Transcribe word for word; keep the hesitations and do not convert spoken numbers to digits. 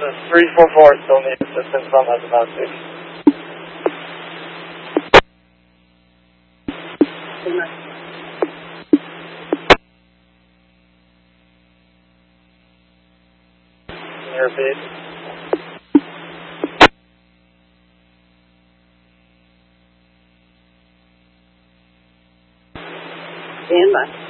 This is three four four, still need assistance from us about six. Can you repeat? Stand by.